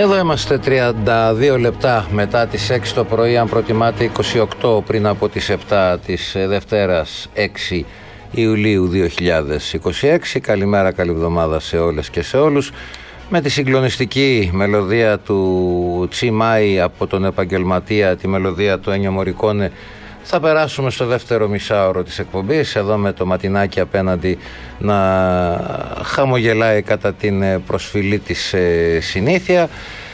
Εδώ είμαστε 32 λεπτά μετά τις 6 το πρωί, αν προτιμάτε 28 πριν από τις 7 της Δευτέρας 6 Ιουλίου 2026. Καλημέρα, καλή εβδομάδα σε όλες και σε όλους. Με τη συγκλονιστική μελωδία του Τσιμάη από τον επαγγελματία, τη μελωδία του Ένιο Μωρικόνε, θα περάσουμε στο δεύτερο μισάωρο της εκπομπής, εδώ με το Ματινάκι απέναντι να χαμογελάει κατά την προσφυλή της συνήθεια.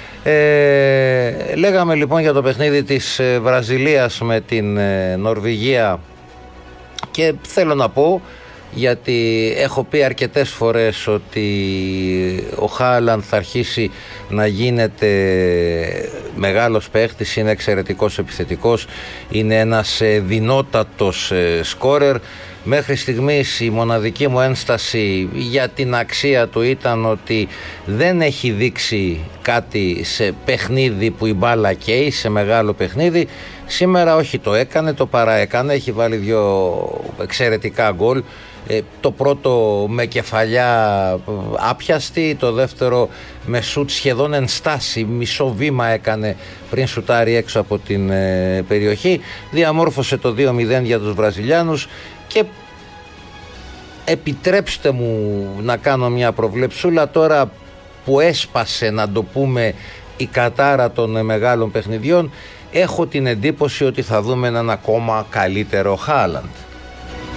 Λέγαμε λοιπόν για το παιχνίδι της Βραζιλίας με την Νορβηγία και θέλω να πω, γιατί έχω πει αρκετές φορές ότι ο Χάλαντ θα αρχίσει να γίνεται μεγάλος παίχτης, είναι εξαιρετικός επιθετικός, είναι ένας δεινότατος σκόρερ. Μέχρι στιγμής η μοναδική μου ένσταση για την αξία του ήταν ότι δεν έχει δείξει κάτι σε παιχνίδι που η μπάλα καίει, σε μεγάλο παιχνίδι. Σήμερα όχι, το έκανε, το παραέκανε, έχει βάλει δύο εξαιρετικά γκολ. Το πρώτο με κεφαλιά άπιαστη, το δεύτερο με σουτ σχεδόν εν στάση, μισό βήμα έκανε πριν σουτάρει έξω από την περιοχή. Διαμόρφωσε το 2-0 για τους Βραζιλιάνους και επιτρέψτε μου να κάνω μια προβλεψούλα τώρα που έσπασε, να το πούμε, η κατάρα των μεγάλων παιχνιδιών. Έχω την εντύπωση ότι θα δούμε έναν ακόμα καλύτερο Χάλαντ.